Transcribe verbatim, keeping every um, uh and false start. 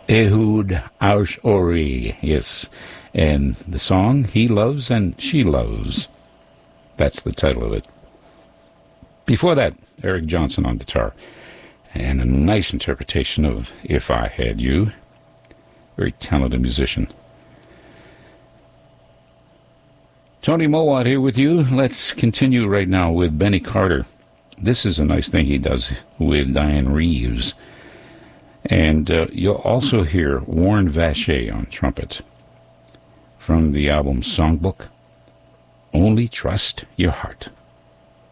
Ehud Ori, yes. And the song, He Loves and She Loves. That's the title of it. Before that, Eric Johnson on guitar. And a nice interpretation of If I Had You. Very talented musician. Tony Mowat here with you. Let's continue right now with Benny Carter. This is a nice thing he does with Diane Reeves. And uh, you'll also hear Warren Vacher on trumpet from the album Songbook, Only Trust Your Heart.